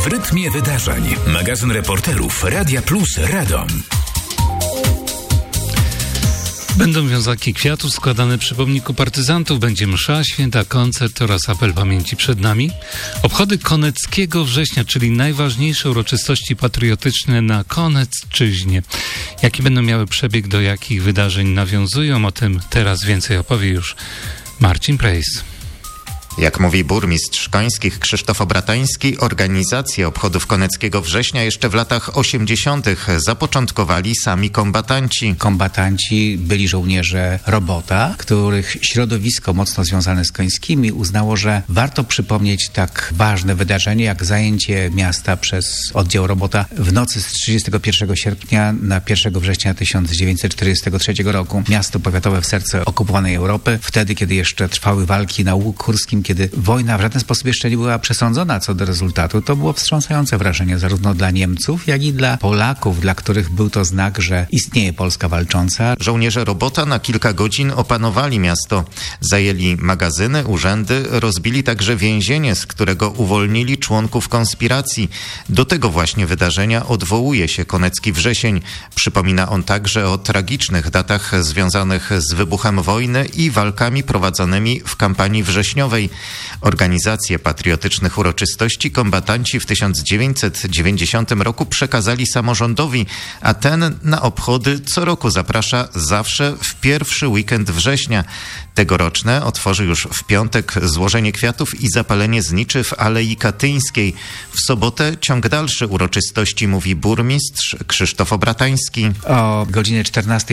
W rytmie wydarzeń. Magazyn reporterów Radia Plus Radom. Będą wiązanki kwiatów składane przy pomniku partyzantów, będzie msza święta, koncert oraz apel pamięci przed nami. Obchody Koneckiego Września, czyli najważniejsze uroczystości patriotyczne na Konecczyźnie. Jaki będą miały przebieg, do jakich wydarzeń nawiązują? O tym teraz więcej opowie już Marcin Prejs. Jak mówi burmistrz Końskich Krzysztof Obratański, organizację obchodów Koneckiego Września jeszcze w latach 80. zapoczątkowali sami kombatanci. Kombatanci byli żołnierze Robota, których środowisko mocno związane z Końskimi uznało, że warto przypomnieć tak ważne wydarzenie jak zajęcie miasta przez oddział Robota w nocy z 31 sierpnia na 1 września 1943 roku. Miasto powiatowe w sercu okupowanej Europy, wtedy kiedy jeszcze trwały walki na Łuku Kurskim, kiedy wojna w żaden sposób jeszcze nie była przesądzona co do rezultatu. To było wstrząsające wrażenie zarówno dla Niemców, jak i dla Polaków, dla których był to znak, że istnieje Polska walcząca. Żołnierze Robota na kilka godzin opanowali miasto. Zajęli magazyny, urzędy, rozbili także więzienie, z którego uwolnili członków konspiracji. Do tego właśnie wydarzenia odwołuje się Konecki Wrzesień. Przypomina on także o tragicznych datach związanych z wybuchem wojny i walkami prowadzonymi w kampanii wrześniowej. Organizację patriotycznych uroczystości kombatanci w 1990 roku przekazali samorządowi, a ten na obchody co roku zaprasza zawsze w pierwszy weekend września. Tegoroczne otworzy już w piątek złożenie kwiatów i zapalenie zniczy w Alei Katyńskiej. W sobotę ciąg dalszy uroczystości, mówi burmistrz Krzysztof Obratański. O godzinie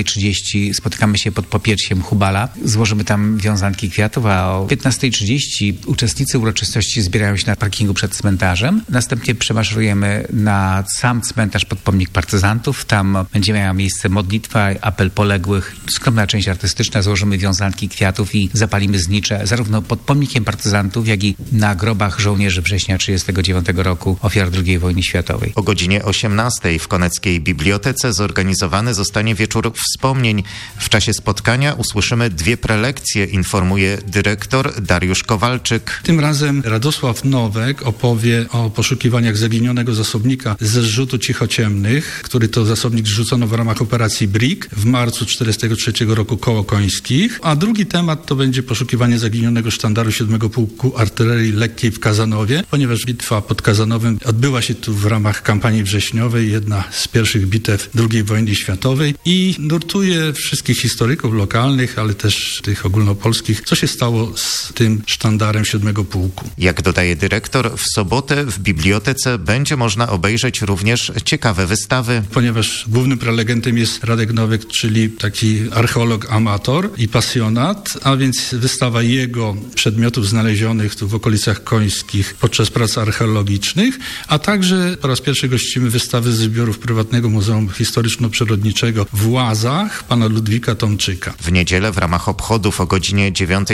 14:30 spotykamy się pod popiersiem Hubala. Złożymy tam wiązanki kwiatów, a o 15:30 uczestnicy uroczystości zbierają się na parkingu przed cmentarzem. Następnie przemaszerujemy na sam cmentarz pod pomnik partyzantów. Tam będzie miała miejsce modlitwa, apel poległych, skromna część artystyczna. Złożymy wiązanki kwiatów i zapalimy znicze zarówno pod pomnikiem partyzantów, jak i na grobach żołnierzy września 1939 roku, ofiar II wojny światowej. O godzinie 18:00 w Koneckiej Bibliotece zorganizowany zostanie wieczór wspomnień. W czasie spotkania usłyszymy 2 prelekcje, informuje dyrektor Dariusz Kowalczyk. Tym razem Radosław Nowek opowie o poszukiwaniach zaginionego zasobnika ze zrzutu Cichociemnych, który to zasobnik zrzucono w ramach operacji BRIG w marcu 1943 roku koło Końskich, a drugi temat to będzie poszukiwanie zaginionego sztandaru 7 Pułku Artylerii Lekkiej w Kazanowie, ponieważ bitwa pod Kazanowem odbyła się tu w ramach kampanii wrześniowej, jedna z pierwszych bitew II wojny światowej i nurtuje wszystkich historyków lokalnych, ale też tych ogólnopolskich, co się stało z tym sztandarem 7 Pułku. Jak dodaje dyrektor, w sobotę w bibliotece będzie można obejrzeć również ciekawe wystawy. Ponieważ głównym prelegentem jest Radek Nowek, czyli taki archeolog amator i pasjonat, a więc wystawa jego przedmiotów znalezionych tu w okolicach Końskich podczas prac archeologicznych, a także po raz pierwszy gościmy wystawy ze zbiorów prywatnego Muzeum Historyczno-Przyrodniczego w Łazach pana Ludwika Tomczyka. W niedzielę w ramach obchodów o godzinie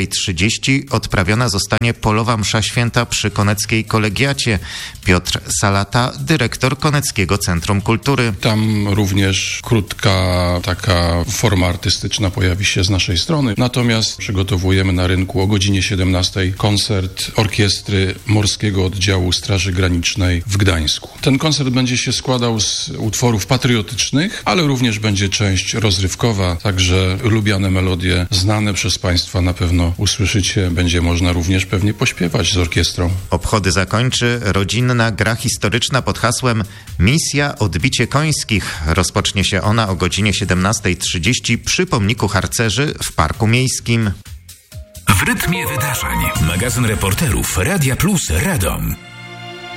9:30 odprawiona zostanie polowa msza święta przy Koneckiej Kolegiacie. Piotr Salata, dyrektor Koneckiego Centrum Kultury. Tam również krótka taka forma artystyczna pojawi się z naszej strony. Natomiast przygotowujemy na rynku o godzinie 17:00 koncert orkiestry Morskiego Oddziału Straży Granicznej w Gdańsku. Ten koncert będzie się składał z utworów patriotycznych, ale również będzie część rozrywkowa, także lubiane melodie znane przez Państwa na pewno usłyszycie. Będzie można również pewnie pośpiewać z orkiestrą. Obchody zakończy rodzinna gra historyczna pod hasłem Misja Odbicie Końskich. Rozpocznie się ona o godzinie 17:30 przy pomniku harcerzy w Parku Miejskim. W rytmie wydarzeń. Magazyn reporterów Radia Plus Radom.